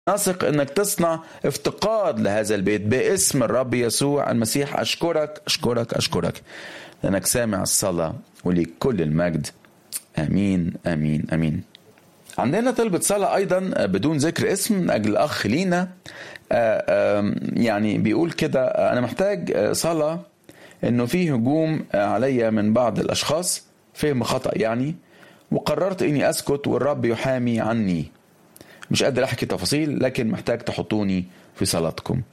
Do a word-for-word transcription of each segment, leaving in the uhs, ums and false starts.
نثق انك تصنع افتقاد لهذا البيت باسم الرب يسوع المسيح. اشكرك اشكرك اشكرك لانك سامع الصلاة وليك كل المجد. امين امين امين. عندنا طلبة صلاة ايضا بدون ذكر اسم من اجل اخ لينا، يعني بيقول كده: انا محتاج صلاة انه في هجوم عليا من بعض الاشخاص، فهم خطأ يعني، وقررت اني اسكت والرب يحامي عني. مش قادر احكي تفاصيل لكن محتاج تحطوني في صلاتكم.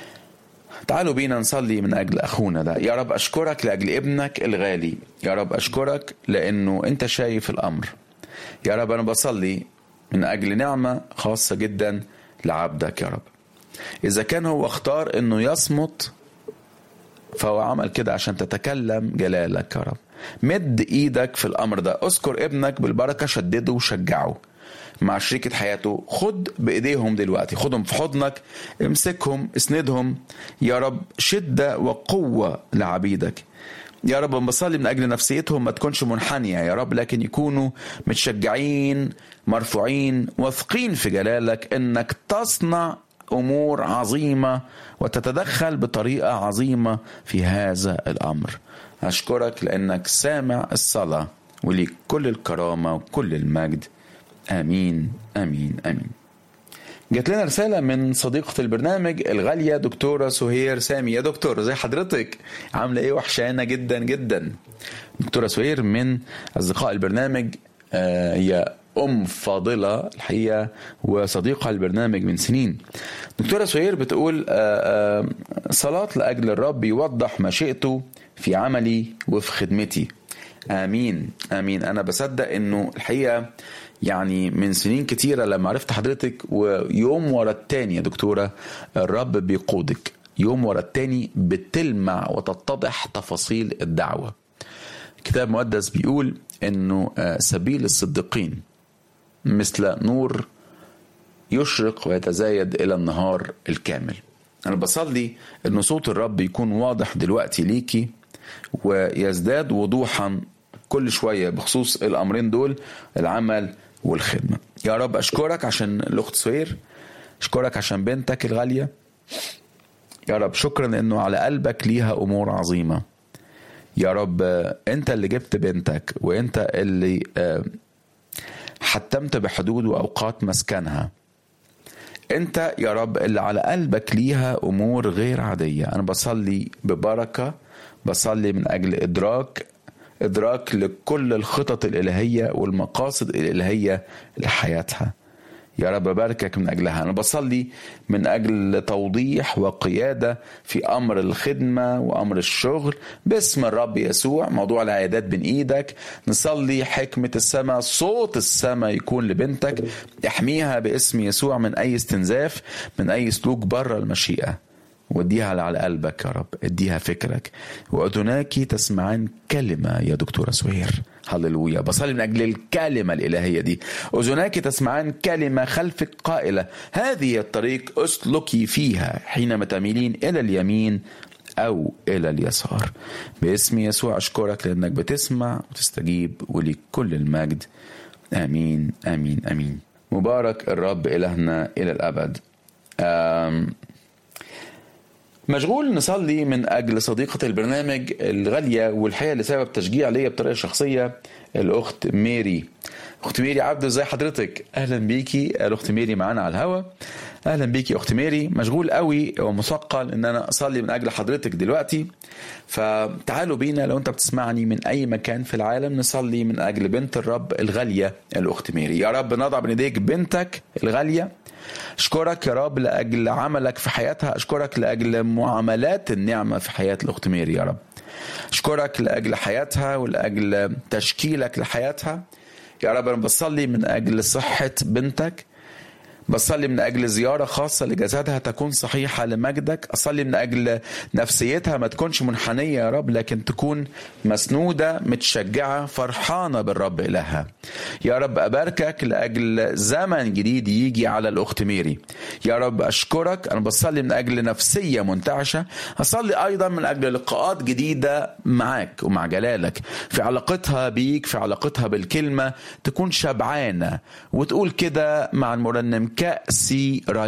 تعالوا بينا نصلي من اجل اخونا ده. يا رب اشكرك لاجل ابنك الغالي، يا رب اشكرك لانه انت شايف الامر. يا رب انا بصلي من اجل نعمة خاصة جدا لعبدك يا رب. اذا كان هو اختار انه يصمت فهو عمل كده عشان تتكلم جلالك يا رب. مد ايدك في الامر ده، اذكر ابنك بالبركة، شدده وشجعه مع شريكة حياته. خد بإيديهم دلوقتي، خدهم في حضنك، امسكهم، اسندهم يا رب. شدة وقوة لعبيدك يا رب. بصلي من أجل نفسيتهم ما تكونش منحنية يا رب، لكن يكونوا متشجعين مرفوعين واثقين في جلالك إنك تصنع أمور عظيمة وتتدخل بطريقة عظيمة في هذا الأمر. أشكرك لأنك سامع الصلاة وليك كل الكرامة وكل المجد. آمين آمين آمين. جات لنا رسالة من صديقة البرنامج الغالية دكتورة سهير سامي. يا دكتور زي حضرتك، عاملة ايه؟ وحشانة جدا جدا. دكتورة سهير من أصدقاء البرنامج، آه هي أم فاضلة الحقيقة وصديقة البرنامج من سنين. دكتورة سهير بتقول آه آه صلاة لأجل الرب يوضح مشيئته في عملي وفي خدمتي. آمين آمين. أنا بصدق إنه الحقيقة يعني من سنين كتيرة لما عرفت حضرتك، ويوم ورا التاني يا دكتورة الرب بيقودك، يوم ورا التاني بتلمع وتتضح تفاصيل الدعوة. الكتاب المقدس بيقول إنه سبيل الصديقين مثل نور يشرق ويتزايد إلى النهار الكامل. أنا بصلي إنه صوت الرب يكون واضح دلوقتي ليكي ويزداد وضوحا كل شوية بخصوص الأمرين دول، العمل والخدمة. يا رب أشكرك عشان الأخت سهير، أشكرك عشان بنتك الغالية يا رب. شكرا إنه على قلبك ليها أمور عظيمة يا رب. أنت اللي جبت بنتك، وأنت اللي حتمت بحدود وأوقات مسكنها. أنت يا رب اللي على قلبك ليها أمور غير عادية. أنا بصلي ببركة، بصلي من أجل إدراك إدراك لكل الخطط الإلهية والمقاصد الإلهية لحياتها يا رب. باركك من أجلها. أنا بصلي من أجل توضيح وقيادة في أمر الخدمة وأمر الشغل باسم الرب يسوع. موضوع العيادات بين إيدك، نصلي حكمة السماء، صوت السماء يكون لبنتك، احميها باسم يسوع من أي استنزاف، من أي سلوك بره المشيئة. وديها على قلبك يا رب، اديها فكرك. وأذناك تسمعان كلمة يا دكتورة سهير. هللويا. بصلي من أجل الكلمة الإلهية دي. أذناك تسمعان كلمة خلفك قائلة هذه الطريق اسلكي فيها حينما تميلين إلى اليمين أو إلى اليسار. باسم يسوع أشكرك لأنك بتسمع وتستجيب، وليك كل المجد. آمين آمين آمين. مبارك الرب إلهنا إلى الأبد. آم مشغول نصلي من أجل صديقة البرنامج الغالية والحقيقة لسبب تشجيع ليا بطريقة شخصية، الأخت ميري. أخت ميري عبده، زي حضرتك؟ أهلا بيكي. الأخت ميري معانا على الهوا. أهلا بيكي أخت ميري. مشغول قوي ومثقل إن أنا أصلي من أجل حضرتك دلوقتي، فتعالوا بينا لو أنت بتسمعني من أي مكان في العالم نصلي من أجل بنت الرب الغالية الأخت ميري. يا رب نضع بين يديك بنتك الغالية. أشكرك يا رب لأجل عملك في حياتها، أشكرك لأجل معاملات النعمة في حياة الأخت ميري يا رب. أشكرك لأجل حياتها ولأجل تشكيلك لحياتها يا رب. أنا بصلي من أجل صحة بنتك، بصلي من أجل زيارة خاصة لجسدها تكون صحيحة لمجدك. أصلي من أجل نفسيتها ما تكونش منحنية يا رب، لكن تكون مسنودة متشجعة فرحانة بالرب إلها يا رب. أباركك لأجل زمن جديد يجي على الأخت ميري يا رب. أشكرك. أنا بصلي من أجل نفسية منتعشة. أصلي أيضا من أجل لقاءات جديدة معك ومع جلالك في علاقتها بيك، في علاقتها بالكلمة، تكون شبعانة وتقول كده مع المرنم كأس